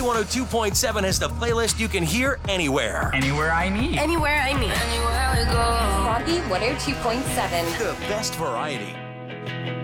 B102.7 has the playlist you can hear anywhere. Anywhere I need. Anywhere I need. Anywhere we go. Froggy 102.7. The best variety.